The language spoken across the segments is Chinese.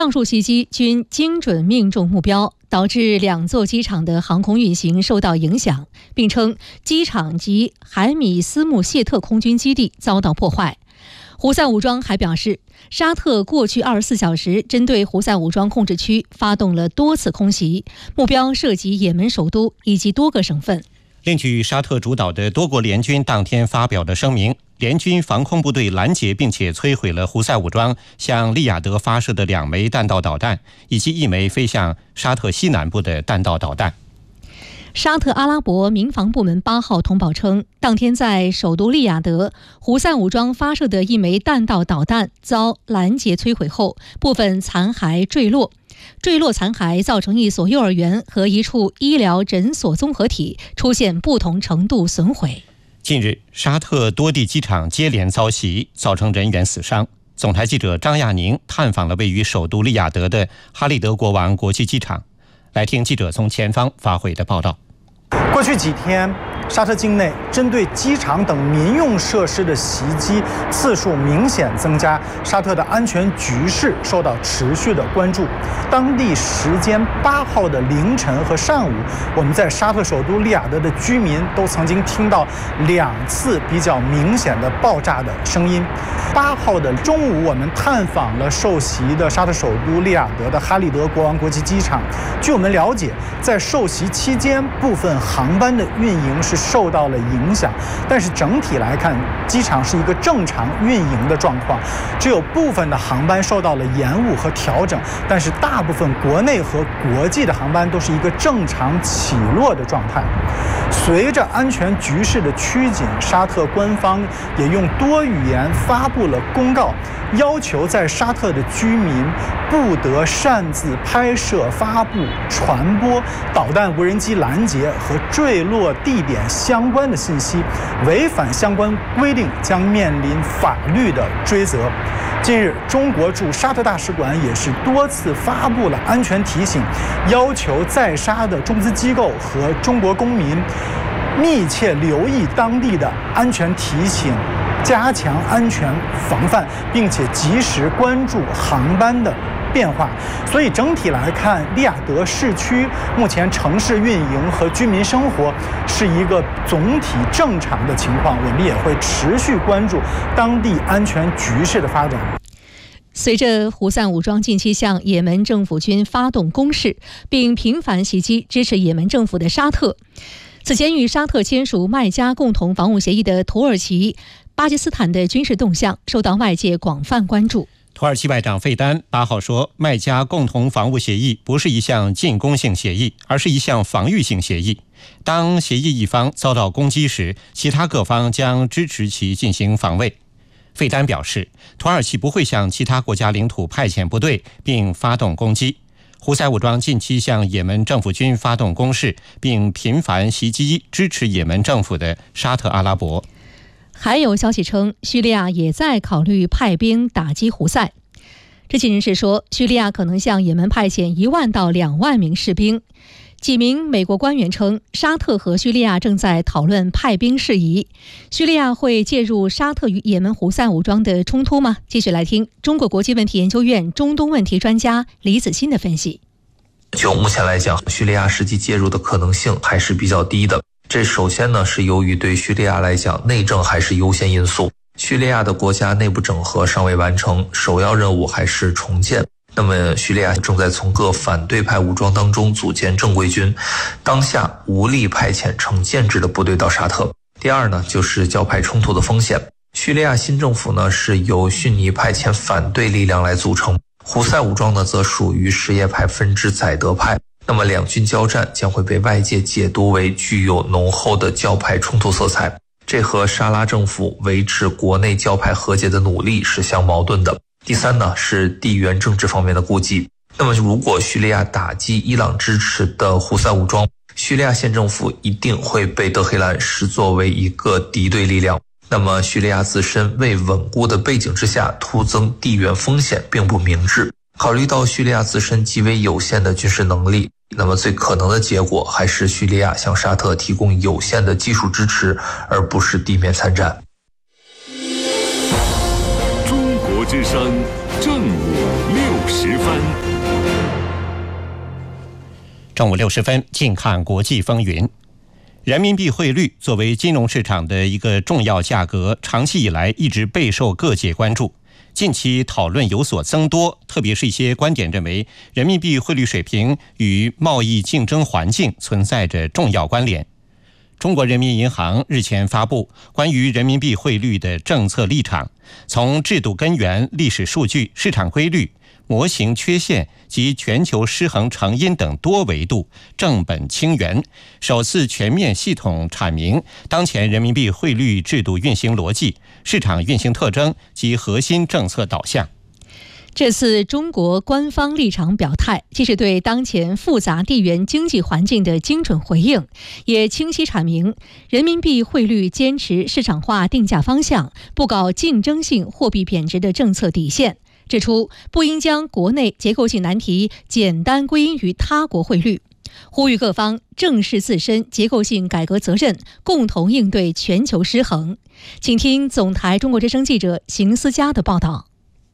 上述袭击均精准命中目标，导致2座机场的航空运行受到影响，并称机场及海米斯穆谢特空军基地遭到破坏。胡塞武装还表示，沙特过去24小时针对胡塞武装控制区发动了多次空袭，目标涉及也门首都以及多个省份。 另据沙特主导的多国联军当天发表的声明，联军防空部队拦截并且摧毁了胡塞武装向利雅得发射的2枚弹道导弹，以及1枚飞向沙特西南部的弹道导弹。 沙特阿拉伯民防部门8号通报称，当天在首都利雅得，胡塞武装发射的1枚弹道导弹遭拦截摧毁后，部分残骸坠落。坠落残骸造成1所幼儿园和1处医疗诊所综合体出现不同程度损毁。 近日，沙特多地机场接连遭袭，造成人员死伤。总台记者张亚宁探访了位于首都利雅得的哈利德国王国际机场，来听记者从前方发回的报道。 过去几天，沙特境内针对机场等民用设施的袭击次数明显增加，沙特的安全局势受到持续的关注。当地时间8号的凌晨和上午，我们在沙特首都利雅得的居民都曾经听到2次比较明显的爆炸的声音。8号的中午，我们探访了受袭的沙特首都利雅得的哈利德国王国际机场。据我们了解，在受袭期间，部分航班的运营是受到了影响，但是整体来看，机场是一个正常运营的状况，只有部分的航班受到了延误和调整，但是大部分国内和国际的航班都是一个正常起落的状态。随着安全局势的趋紧，沙特官方也用多语言发布了公告，要求在沙特的居民不得擅自拍摄、发布、传播导弹、无人机拦截和坠落地点相关的信息，违反相关规定将面临法律的追责。近日，中国驻沙特大使馆也是多次发布了安全提醒，要求在沙的中资机构和中国公民密切留意当地的安全提醒，加强安全防范，并且及时关注航班的变化。所以整体来看，利雅得市区目前城市运营和居民生活是一个总体正常的情况，我们也会持续关注当地安全局势的发展。 随着胡塞武装近期向也门政府军发动攻势，并频繁袭击支持也门政府的沙特，此前与沙特签署麦加共同防务协议的土耳其、巴基斯坦的军事动向受到外界广泛关注。 土耳其外长费丹8号说，麦加共同防务协议不是一项进攻性协议，而是一项防御性协议。当协议一方遭到攻击时，其他各方将支持其进行防卫。费丹表示，土耳其不会向其他国家领土派遣部队并发动攻击。胡塞武装近期向也门政府军发动攻势，并频繁袭击支持也门政府的沙特阿拉伯。 还有消息称，叙利亚也在考虑派兵打击胡塞。知情人士说，叙利亚可能向也门派遣1万到2万名士兵。几名美国官员称，沙特和叙利亚正在讨论派兵事宜。叙利亚会介入沙特与也门胡塞武装的冲突吗？继续来听中国国际问题研究院中东问题专家李子欣的分析。 就目前来讲，叙利亚实际介入的可能性还是比较低的。这首先呢，是由于对叙利亚来讲，内政还是优先因素。叙利亚的国家内部整合尚未完成，首要任务还是重建。那么叙利亚正在从各反对派武装当中组建正规军，当下无力派遣成建制的部队到沙特。第二呢，就是教派冲突的风险。叙利亚新政府呢，是由逊尼派遣反对力量来组成，胡塞武装呢则属于什叶派分支宰德派。那么两军交战将会被外界解读为具有浓厚的教派冲突色彩，这和沙拉政府维持国内教派和解的努力是相矛盾的。第三呢，是地缘政治方面的顾忌。那么如果叙利亚打击伊朗支持的胡塞武装，叙利亚县政府一定会被德黑兰视作为一个敌对力量。那么叙利亚自身未稳固的背景之下，突增地缘风险并不明智。考虑到叙利亚自身极为有限的军事能力，那么最可能的结果还是叙利亚向沙特提供有限的技术支持，而不是地面参战。 中国之声正午6时。 6时分， 正午60分，近看国际风云。人民币汇率作为金融市场的一个重要价格，长期以来一直备受各界关注。近期讨论有所增多，特别是一些观点认为，人民币汇率水平与贸易竞争环境存在着重要关联。中国人民银行日前发布关于人民币汇率的政策立场，从制度根源、历史数据、市场规律、模型缺陷及全球失衡成因等多维度正本清源，首次全面系统阐明当前人民币汇率制度运行逻辑、市场运行特征及核心政策导向。 这次中国官方立场表态，既是对当前复杂地缘经济环境的精准回应，也清晰阐明人民币汇率坚持市场化定价方向，不搞竞争性货币贬值的政策底线，指出不应将国内结构性难题简单归因于他国汇率，呼吁各方正视自身结构性改革责任，共同应对全球失衡。请听总台中国之声记者邢思佳的报道。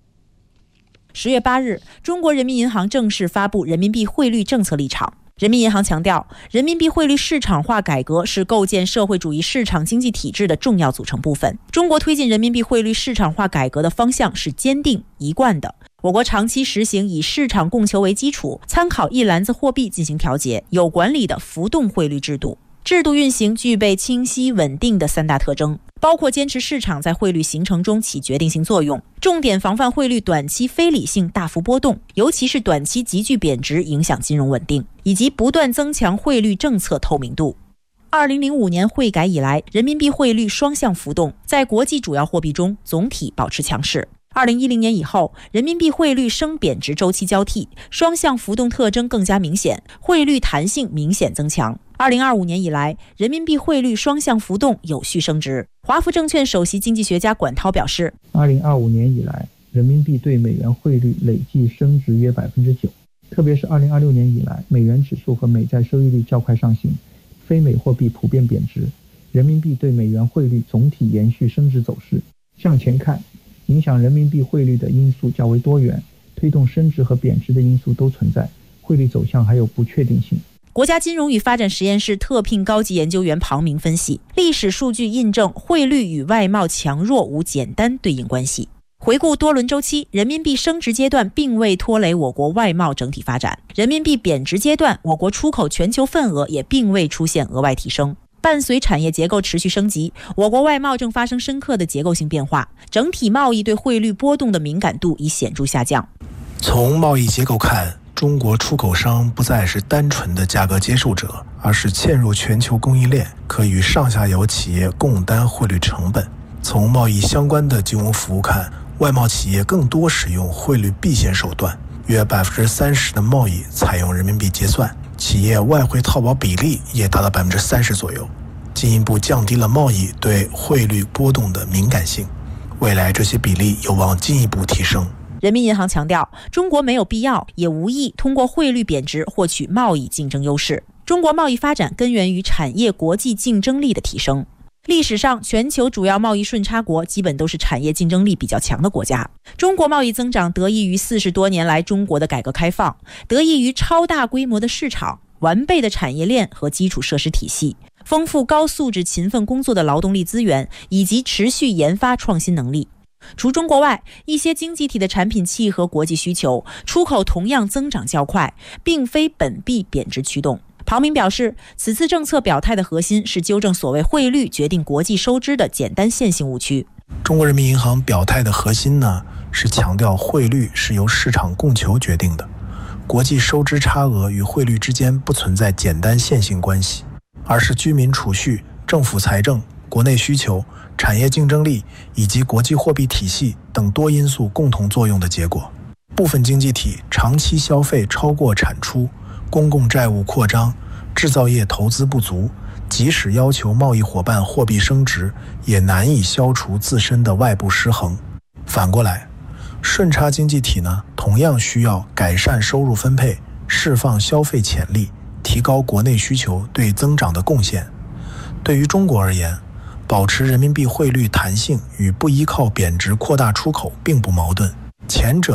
10月8日，中国人民银行正式发布人民币汇率政策立场。人民银行强调，人民币汇率市场化改革是构建社会主义市场经济体制的重要组成部分。中国推进人民币汇率市场化改革的方向是坚定一贯的。我国长期实行以市场供求为基础，参考一篮子货币进行调节，有管理的浮动汇率制度。制度运行具备清晰稳定的3大特征，包括坚持市场在汇率形成中起决定性作用，重点防范汇率短期非理性大幅波动，尤其是短期急剧贬值影响金融稳定，以及不断增强汇率政策透明度。2005年汇改以来，人民币汇率双向浮动，在国际主要货币中总体保持强势。2010年以后，人民币汇率升贬值周期交替，双向浮动特征更加明显，汇率弹性明显增强。2025年以来，人民币汇率双向浮动有序升值。华福证券首席经济学家管涛表示 ，2025年以来，人民币对美元汇率累计升值约 9%， 特别是2026年以来，美元指数和美债收益率较快上行，非美货币普遍贬值，人民币对美元汇率总体延续升值走势。向前看，影响人民币汇率的因素较为多元，推动升值和贬值的因素都存在，汇率走向还有不确定性。 国家金融与发展实验室特聘高级研究员庞明分析，历史数据印证汇率与外贸强弱无简单对应关系。回顾多轮周期，人民币升值阶段并未拖累我国外贸整体发展，人民币贬值阶段，我国出口全球份额也并未出现额外提升。伴随产业结构持续升级，我国外贸正发生深刻的结构性变化，整体贸易对汇率波动的敏感度已显著下降。 从贸易结构看，中国出口商不再是单纯的价格接受者，而是嵌入全球供应链，可与上下游企业共担汇率成本。从贸易相关的金融服务看，外贸企业更多使用汇率避险手段，约 30% 的贸易采用人民币结算，企业外汇套保比例也达到 30% 左右，进一步降低了贸易对汇率波动的敏感性。未来这些比例有望进一步提升。 人民银行强调，中国没有必要也无意通过汇率贬值获取贸易竞争优势。中国贸易发展根源于产业国际竞争力的提升。历史上，全球主要贸易顺差国基本都是产业竞争力比较强的国家。中国贸易增长得益于40多年来中国的改革开放，得益于超大规模的市场、完备的产业链和基础设施体系、丰富高素质勤奋工作的劳动力资源，以及持续研发创新能力。除中国外，一些经济体的产品契合国际需求，出口同样增长较快，并非本币贬值驱动。庞明表示，此次政策表态的核心是纠正所谓汇率决定国际收支的简单线性误区。 中国人民银行表态的核心呢，是强调汇率是由市场供求决定的，国际收支差额与汇率之间不存在简单线性关系，而是居民储蓄、政府财政、国内需求、产业竞争力以及国际货币体系等多因素共同作用的结果。部分经济体长期消费超过产出，公共债务扩张，制造业投资不足，即使要求贸易伙伴货币升值，也难以消除自身的外部失衡。反过来，顺差经济体呢，同样需要改善收入分配，释放消费潜力，提高国内需求对增长的贡献。对于中国而言，保持人民币汇率弹性与不依靠贬值扩大出口并不矛盾，前者呢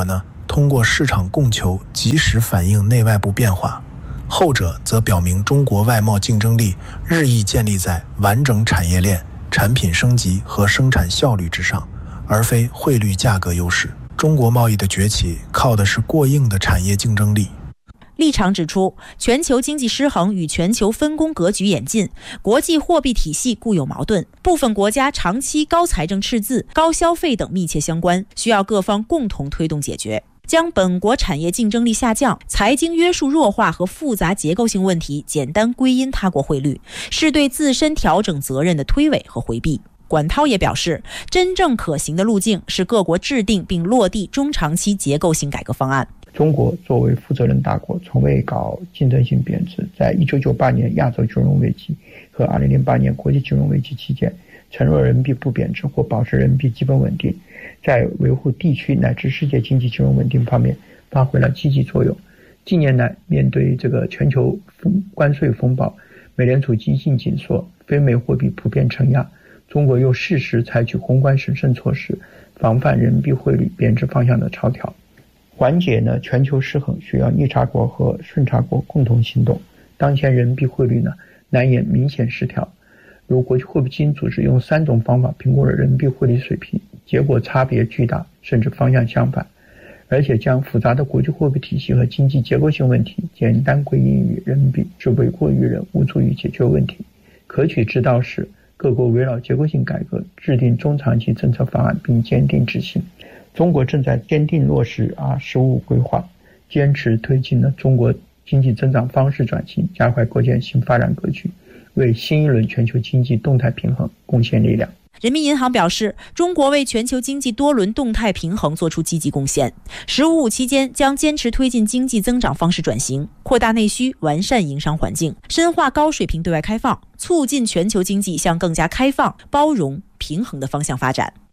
通过市场供求及时反映内外部变化，后者则表明中国外贸竞争力日益建立在完整产业链、产品升级和生产效率之上，而非汇率价格优势。中国贸易的崛起靠的是过硬的产业竞争力。 立场指出，全球经济失衡与全球分工格局演进、国际货币体系固有矛盾、部分国家长期高财政赤字、高消费等密切相关，需要各方共同推动解决。将本国产业竞争力下降、财经约束弱化和复杂结构性问题简单归因他国汇率，是对自身调整责任的推诿和回避。管涛也表示，真正可行的路径是各国制定并落地中长期结构性改革方案。 中国作为负责任大国，从未搞竞争性贬值。在1998年亚洲金融危机和2008年国际金融危机期间，承诺人民币不贬值或保持人民币基本稳定，在维护地区乃至世界经济金融稳定方面发挥了积极作用。近年来，面对这个全球关税风暴，美联储激进紧缩，非美货币普遍承压，中国又适时采取宏观审慎措施，防范人民币汇率贬值方向的超调。缓解全球失衡需要逆差国和顺差国共同行动。当前人民币汇率难言明显失调，如国际货币基金组织用3种方法评估了人民币汇率水平，结果差别巨大，甚至方向相反。而且将复杂的国际货币体系和经济结构性问题简单归因于人民币，只诿过于人，无助于解决问题。可取之道是各国围绕结构性改革制定中长期政策方案并坚定执行。中国正在坚定落实十五规划，坚持推进了中国经济增长方式转型，加快构建新发展格局，为新一轮全球经济动态平衡贡献力量。 人民银行表示，中国为全球经济多轮动态平衡做出积极贡献。“15+5”期间将坚持推进经济增长方式转型，扩大内需，完善营商环境，深化高水平对外开放，促进全球经济向更加开放、包容、平衡的方向发展。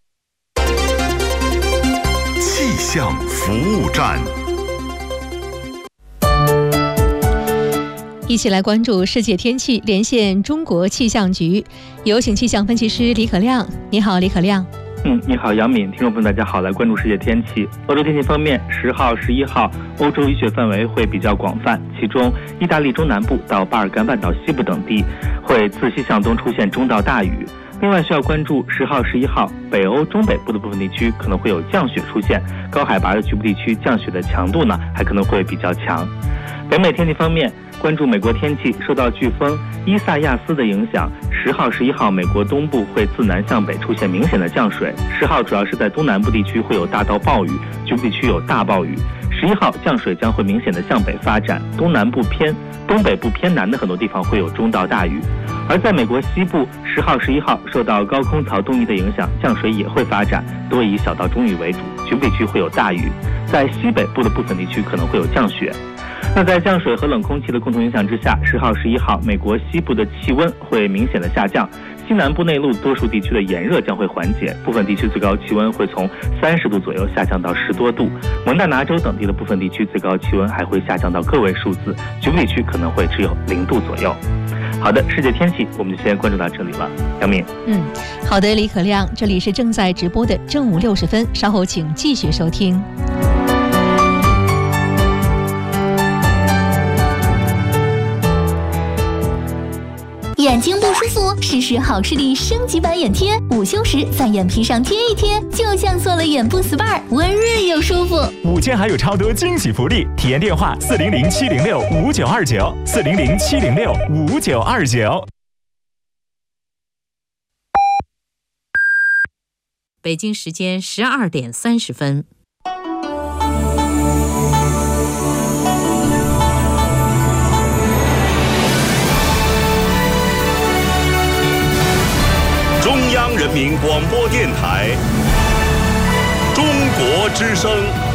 气象服务站， 一起来关注世界天气，连线中国气象局，有请气象分析师李可亮。你好，李可亮。 你好，杨敏，听众朋友们，大家好，来关注世界天气。欧洲天气方面，10号、11号，欧洲雨雪范围会比较广泛，其中意大利中南部到巴尔干半岛西部等地会自西向东出现中到大雨。另外需要关注10号、11号，北欧中北部的部分地区可能会有降雪出现，高海拔的局部地区降雪的强度还可能会比较强。北美天气方面，关注美国天气，受到飓风伊萨亚斯的影响，10号、11号，美国东部会自南向北出现明显的降水。10号主要是在东南部地区会有大到暴雨，局部地区有大暴雨。11号降水将会明显的向北发展，东南部偏、东北部偏南的很多地方会有中到大雨。而在美国西部，10号、11号受到高空槽动力的影响，降水也会发展，多以小到中雨为主，局部地区会有大雨。在西北部的部分地区可能会有降雪。那在降水和冷空气的共同影响之下，10号、11号，美国西部的气温会明显的下降，西南部内陆多数地区的炎热将会缓解，部分地区最高气温会从30度左右下降到10多度。蒙大拿州等地的部分地区最高气温还会下降到个位数字，局部地区可能会只有0度左右。好的，世界天气我们就先关注到这里了。杨敏， 好的，李可亮，这里是正在直播的正午60分，稍后请继续收听。 眼睛不舒服，试试好视力升级版眼贴，午休时在眼皮上贴一贴，就像做了眼部 SPA， 温润又舒服。 5天还有超多惊喜福利，体验电话400-706-5929，400-706-5929。 北京时间12点30分。 中央人民广播电台，中国之声。